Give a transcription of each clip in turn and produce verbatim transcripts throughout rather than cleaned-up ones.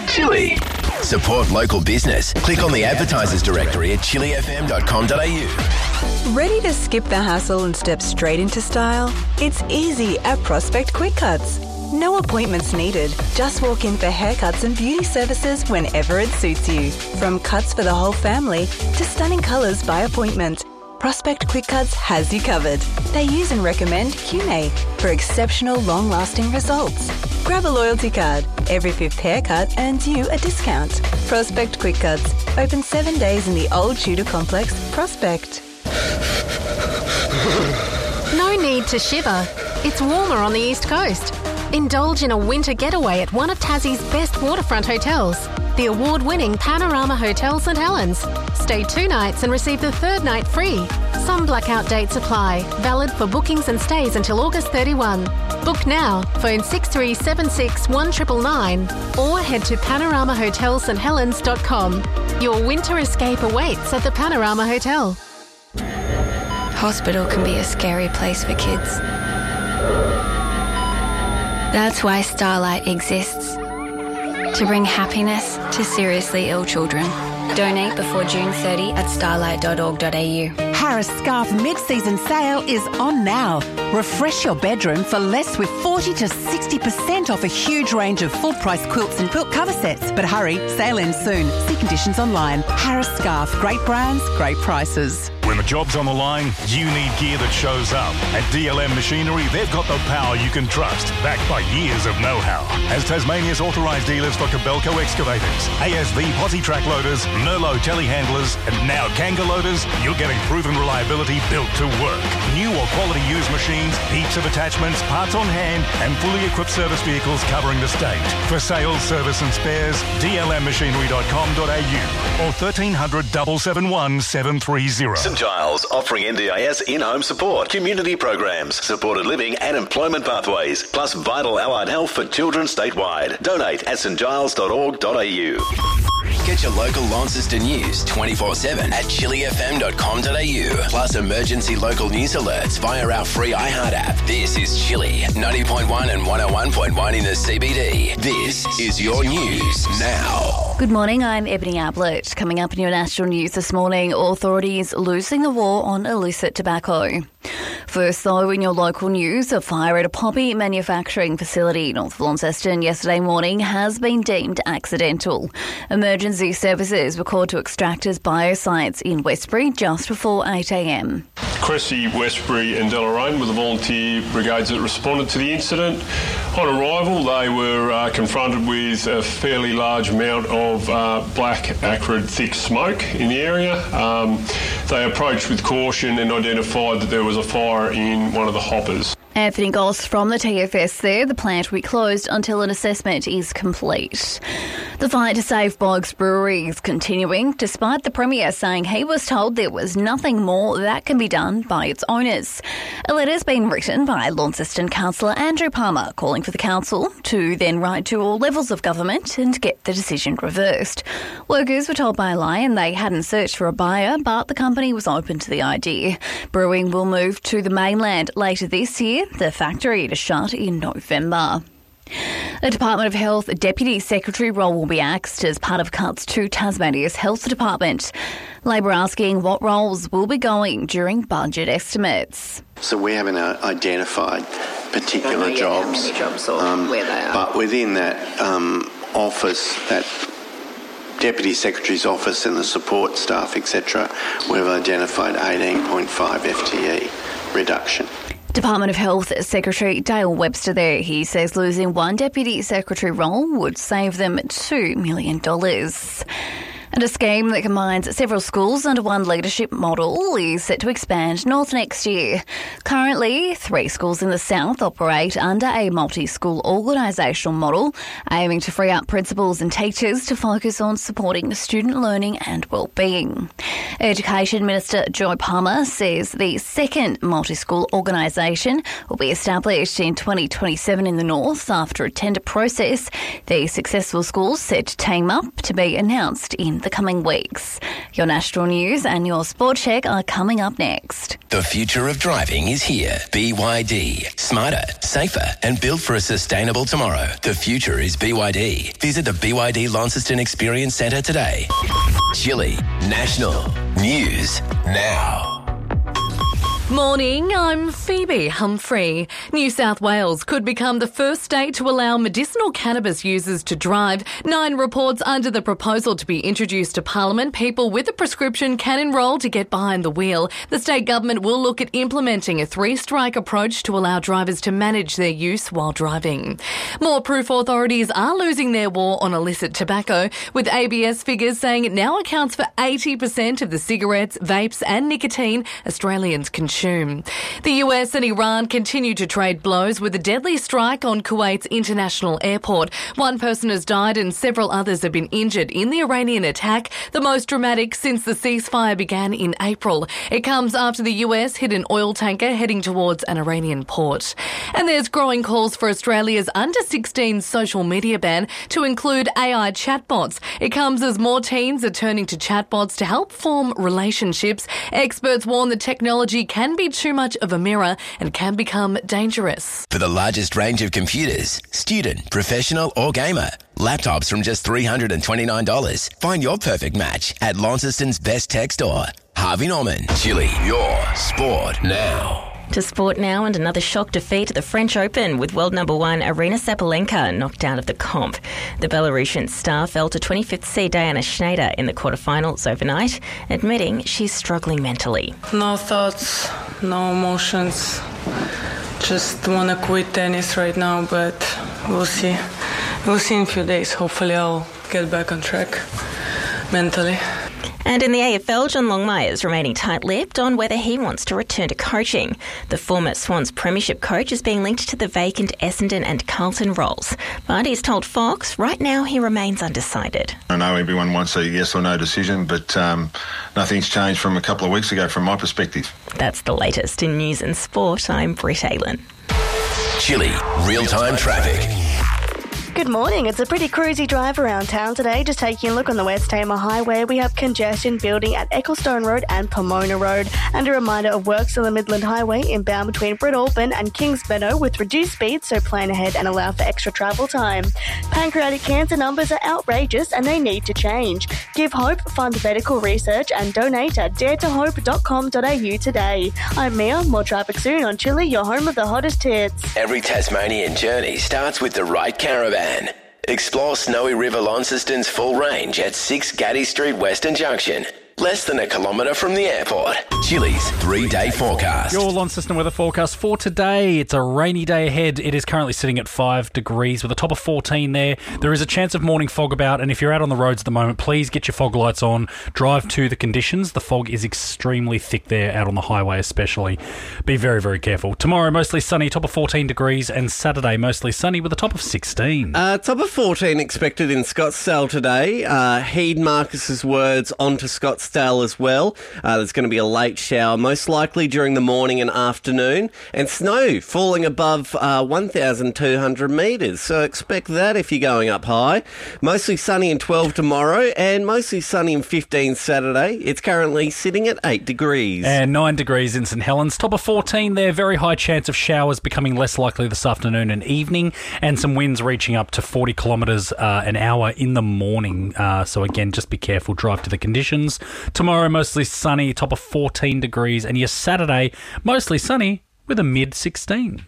Chili. Support local business. Click on the advertisers directory at chili f m dot com dot a u. Ready to skip the hassle and step straight into style? It's easy at Prospect Quick Cuts. No appointments needed. Just walk in for haircuts and beauty services whenever it suits you. From cuts for the whole family to stunning colours by appointment, Prospect Quick Cuts has you covered. They use and recommend Q M A for exceptional long-lasting results. Grab a loyalty card. Every fifth haircut earns you a discount. Prospect Quick Cuts. Open seven days in the Old Tudor Complex, Prospect. No need to shiver. It's warmer on the East Coast. Indulge in a winter getaway at one of Tassie's best waterfront hotels, the award-winning Panorama Hotel St Helens. Stay two nights and receive the third night free. Some blackout dates apply. Valid for bookings and stays until August thirty-first. Book now. Phone six three seven six one nine nine nine or head to panorama hotel st helens dot com. Your winter escape awaits at the Panorama Hotel. Hospital can be a scary place for kids. That's why Starlight exists. To bring happiness to seriously ill children. Donate before June thirtieth at starlight dot org dot a u. Harris Scarf mid-season sale is on now. Refresh your bedroom for less with forty to sixty percent off a huge range of full-price quilts and quilt cover sets. But hurry, sale ends soon. See conditions online. Harris Scarf, great brands, great prices. When the job's on the line, you need gear that shows up. At D L M Machinery, they've got the power you can trust, backed by years of know-how. As Tasmania's authorised dealers for Kobelco excavators, A S V posi track loaders, Merlot telehandlers, and now Kanga loaders, you're getting proven reliability built to work. New or quality used machines, heaps of attachments, parts on hand, and fully equipped service vehicles covering the state. For sales, service and spares, d l m machinery dot com dot a u or thirteen hundred, seven seven one, seven three zero. St Giles, offering N D I S in-home support, community programs, supported living and employment pathways, plus vital allied health for children statewide. Donate at st giles dot org dot a u. Get your local Launceston news twenty-four seven at chili f m dot com dot a u. Plus emergency local news alerts via our free iHeart app. This is Chili, ninety point one and one oh one point one in the C B D. This is your news now. Good morning, I'm Ebony Ablett. Coming up in your national news this morning, authorities losing the war on illicit tobacco. First, though, in your local news, a fire at a poppy manufacturing facility north of Launceston yesterday morning has been deemed accidental. Emergency services were called to Extractors Bioscience in Westbury just before eight a m. Cressy, Westbury and Deloraine were the volunteer brigades that responded to the incident. On arrival, they were uh, confronted with a fairly large amount of uh, black, acrid, thick smoke in the area. Um, they approached with caution and identified that there was a fire in one of the hoppers. Anthony Goss from the T F S there. The plant will be closed until an assessment is complete. The fight to save Boggs Brewery is continuing, despite the Premier saying he was told there was nothing more that can be done by its owners. A letter has been written by Launceston Councillor Andrew Palmer calling for the council to then write to all levels of government and get the decision reversed. Workers were told by Lion they hadn't searched for a buyer, but the company was open to the idea. Brewing will move to the mainland later this year, the factory to shut in November. A Department of Health Deputy Secretary role will be axed as part of cuts to Tasmania's Health Department. Labor asking what roles will be going during budget estimates. So we haven't uh, identified particular jobs, jobs or um, where they are. But within that um, office, that Deputy Secretary's office and the support staff, et cetera, we've identified eighteen point five F T E reduction. Department of Health Secretary Dale Webster there. He says losing one Deputy Secretary role would save them two million dollars. And a scheme that combines several schools under one leadership model is set to expand north next year. Currently, three schools in the south operate under a multi-school organisational model, aiming to free up principals and teachers to focus on supporting student learning and well-being. Education Minister Joy Palmer says the second multi-school organisation will be established in twenty twenty-seven in the north after a tender process. The successful schools set to team up to be announced in in the coming weeks. Your national news and your sport check are coming up next. The future of driving is here. B Y D. Smarter, safer and built for a sustainable tomorrow. The future is B Y D. Visit the B Y D Launceston Experience Centre today. Chile National News Now. Morning, I'm Phoebe Humphrey. New South Wales could become the first state to allow medicinal cannabis users to drive. Nine reports under the proposal to be introduced to Parliament. People with a prescription can enrol to get behind the wheel. The state government will look at implementing a three-strike approach to allow drivers to manage their use while driving. More proof authorities are losing their war on illicit tobacco, with A B S figures saying it now accounts for eighty percent of the cigarettes, vapes and nicotine Australians consume. The U S and Iran continue to trade blows with a deadly strike on Kuwait's international airport. One person has died and several others have been injured in the Iranian attack, the most dramatic since the ceasefire began in April. It comes after the U S hit an oil tanker heading towards an Iranian port. And there's growing calls for Australia's under sixteen social media ban to include A I chatbots. It comes as more teens are turning to chatbots to help form relationships. Experts warn that technology can be too much of a mirror and can become dangerous. For the largest range of computers, student, professional or gamer, laptops from just three hundred twenty-nine dollars. Find your perfect match at Launceston's best tech store. Harvey Norman, Chile, your sport now. To sport now, and another shock defeat at the French Open with world number one Aryna Sabalenka knocked out of the comp. The Belarusian star fell to twenty-fifth seed Diana Schneider in the quarterfinals overnight, admitting she's struggling mentally. No thoughts, no emotions. Just want to quit tennis right now, but we'll see. We'll see in a few days. Hopefully I'll get back on track mentally. And in the A F L, John Longmire is remaining tight-lipped on whether he wants to return to coaching. The former Swans premiership coach is being linked to the vacant Essendon and Carlton roles. But he's told Fox right now he remains undecided. I know everyone wants a yes or no decision, but um, nothing's changed from a couple of weeks ago from my perspective. That's the latest in news and sport. I'm Britt Aylen. Chile real-time traffic. Good morning. It's a pretty cruisy drive around town today. Just taking a look on the West Tamar Highway, we have congestion building at Ecclestone Road and Pomona Road. And a reminder of works on the Midland Highway inbound between Bridalbin and Kings Meadow with reduced speed, so plan ahead and allow for extra travel time. Pancreatic cancer numbers are outrageous and they need to change. Give hope, fund medical research and donate at dare to hope dot com dot a u today. I'm Mia. More traffic soon on Chile, your home of the hottest hits. Every Tasmanian journey starts with the right caravan. Explore Snowy River Launceston's full range at six Gaddy Street Western Junction. Less than a kilometre from the airport. Chile's three-day forecast. Your Launceston weather forecast for today. It's a rainy day ahead. It is currently sitting at five degrees with a top of fourteen there. There is a chance of morning fog about, and if you're out on the roads at the moment, please get your fog lights on. Drive to the conditions. The fog is extremely thick there, out on the highway especially. Be very, very careful. Tomorrow, mostly sunny, top of fourteen degrees, and Saturday, mostly sunny with a top of sixteen. Uh, top of fourteen expected in Scottsdale today. Uh, heed Marcus's words onto Scottsdale as well. Uh, there's going to be a late shower, most likely during the morning and afternoon, and snow falling above uh, one thousand two hundred metres. So expect that if you're going up high. Mostly sunny in twelve tomorrow, and mostly sunny in fifteen Saturday. It's currently sitting at eight degrees. And nine degrees in St Helens. Top of fourteen there. Very high chance of showers becoming less likely this afternoon and evening, and some winds reaching up to forty kilometres uh, an hour in the morning. Uh, so again, just be careful. Drive to the conditions. Tomorrow, mostly sunny, top of fourteen degrees, and your Saturday, mostly sunny with a mid sixteen.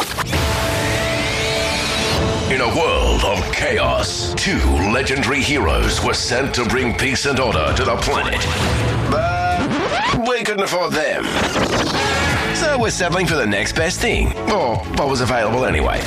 In a world of chaos, two legendary heroes were sent to bring peace and order to the planet. But we couldn't afford them. So we're settling for the next best thing, or what was available anyway.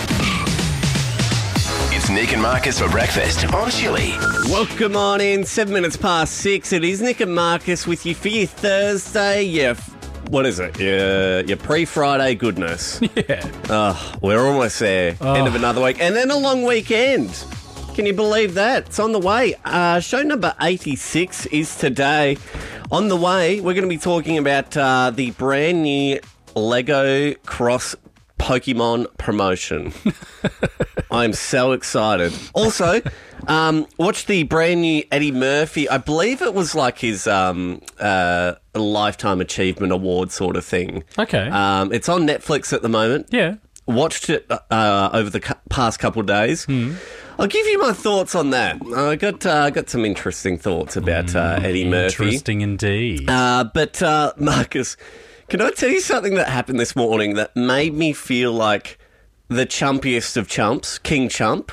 It's Nick and Marcus for breakfast on Chile. Welcome on in, seven minutes past six. It is Nick and Marcus with you for your Thursday. Yeah, what is it? Your, your pre-Friday goodness. Yeah. Oh, we're almost there. Oh. End of another week. And then a long weekend. Can you believe that? It's on the way. Uh, show number eighty-six is today. On the way, we're going to be talking about uh, the brand new Lego Cross Pokemon promotion. I'm so excited. Also, um, watch the brand new Eddie Murphy. I believe it was like his um, uh, Lifetime Achievement Award sort of thing. Okay. Um, it's on Netflix at the moment. Yeah. Watched it uh, over the cu- past couple of days. Hmm. I'll give you my thoughts on that. I got uh, got some interesting thoughts about uh, Eddie Murphy. Interesting indeed. Uh, but uh, Marcus, can I tell you something that happened this morning that made me feel like the chumpiest of chumps, King Chump?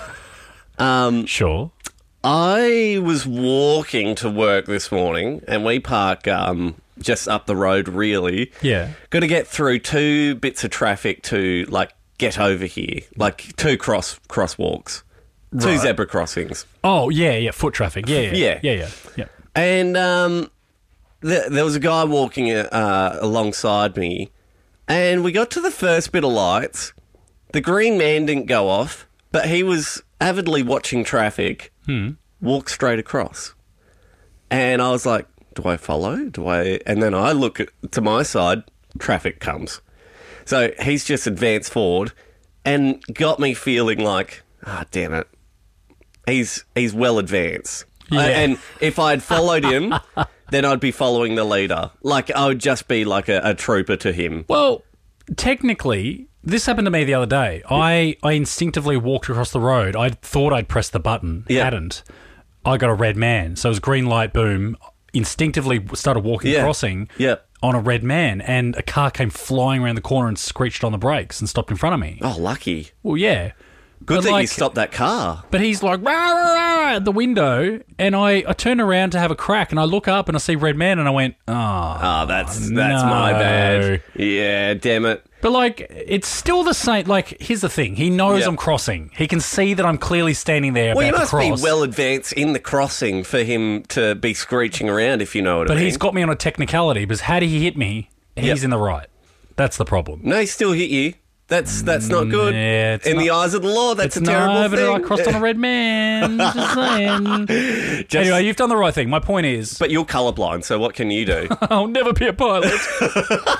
Um, sure. I was walking to work this morning, and we park um, just up the road, really. Yeah. Got to get through two bits of traffic to, like, get over here. Like, two cross crosswalks. Two Right. zebra crossings. Oh, yeah, yeah, foot traffic. Yeah, yeah, Yeah. yeah, yeah. yeah. And um, th- there was a guy walking uh, alongside me, and we got to the first bit of lights. The green man didn't go off, but he was avidly watching traffic, Hmm. walk straight across. And I was like, do I follow? Do I? And then I look at, to my side, traffic comes. So he's just advanced forward and got me feeling like, ah, damn it. He's he's well advanced. Yeah. Uh, and if I'd followed him, then I'd be following the leader. Like, I would just be like a, a trooper to him. Well, technically, this happened to me the other day. I, I instinctively walked across the road. I thought I'd pressed the button. Yeah. Hadn't. I got a red man. So it was green light, boom. Instinctively started walking, Yeah. crossing Yeah. on a red man. And a car came flying around the corner and screeched on the brakes and stopped in front of me. Oh, lucky. Well, yeah. Good But that you like- stopped that car. But he's like, rah, rah, rah, at the window, and I, I turn around to have a crack, and I look up and I see red man, and I went, oh, Oh, that's that's my no." bad. Yeah, damn it. But, like, it's still the same. Like, here's the thing. He knows Yep. I'm crossing. He can see that I'm clearly standing there Well, you about must to cross. be well advanced in the crossing for him to be screeching around, if you know what but I mean. he's got me on a technicality, because had he hit me, he's Yep. in the right. That's the problem. No, he still hit you. That's that's not good. Yeah, it's in the not- eyes of the law, that's it's a terrible no, but thing. I crossed on a red man. Just saying. Just- Anyway, you've done the right thing. My point is... But you're colourblind, so what can you do? I'll never be a pilot. Let's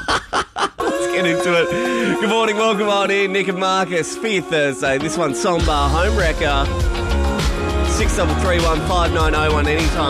get into it. Good morning, welcome on in. Nick and Marcus for your Thursday. This one's Sombar Home Wrecker. six three three one five nine oh one anytime.